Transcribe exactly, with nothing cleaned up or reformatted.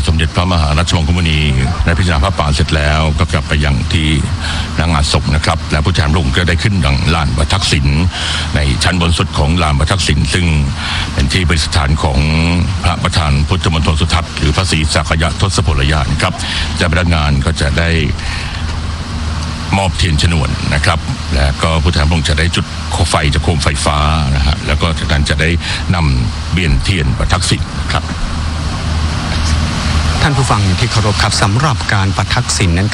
สมเด็จพระมหาราชวงศ์กุมณีในพิจารณาพระป่าเสร็จแล้วก็กลับไปยังที่หน้างานศพนะครับและผู้แทนพระองค์ก็ได้ขึ้นดังลานประทักษิณในชั้นบนสุดของลานประทักษิณซึ่งเป็นที่ประดิษฐานของพระประธานพุทธมณฑลสุทัศน์หรือพระศรีสักยะทศพลยานครับเจ้าพนักงานก็จะได้มอบเทียนชนวนนะครับและก็ผู้แทนพระองค์จะได้จุดโคมไฟจากโคมไฟฟ้านะฮะแล้วก็จากนั้นจะได้นำเบียนเทียนประทักษิณครับท่านผู้ฟังที่เคารพครับสำหรับการประทักษิณนั้น